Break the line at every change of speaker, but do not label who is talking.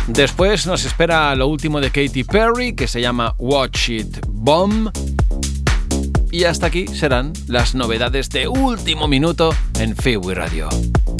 Después nos espera lo último de Katy Perry, que se llama Watch It Bomb. Y hasta aquí serán las novedades de último minuto en Freeway Radio.